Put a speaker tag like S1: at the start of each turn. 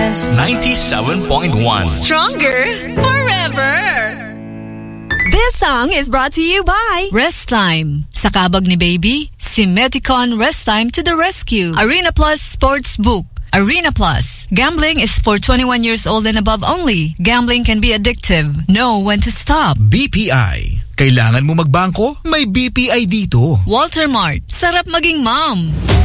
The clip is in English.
S1: Rest.
S2: 97.1.
S3: Stronger forever.
S4: This song is brought to you by
S5: Rest Time. Sa kabag ni baby, si Meticon Rest Time to the rescue. Arena Plus Sportsbook. Arena Plus. Gambling is for 21 years old and above only. Gambling can be addictive. Know when to stop.
S6: BPI. Kailangan mo magbangko? May BPI dito.
S5: Walter Mart. Sarap maging mom.